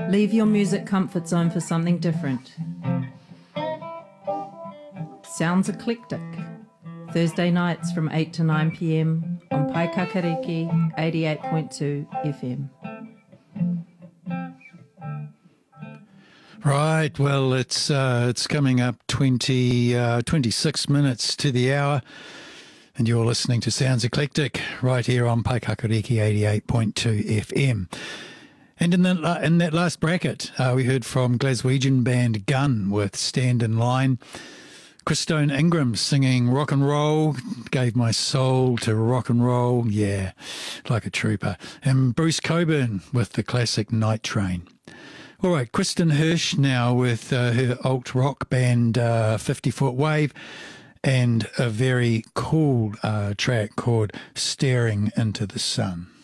Leave your music comfort zone for something different. Sounds Eclectic. Thursday nights from 8 to 9 p.m. on Paikakariki 88.2 FM. Right, well, it's coming up 26 minutes to the hour, and you're listening to Sounds Eclectic right here on Paikakariki 88.2 FM. And in that last bracket, we heard from Glaswegian band Gun with Stand in Line. Christone Ingram singing Rock and Roll, Gave My Soul to Rock and Roll, yeah, like a trooper. And Bruce Coburn with the classic Night Train. All right, Kristen Hirsch now with her alt-rock band 50 Foot Wave and a very cool track called Staring into the Sun.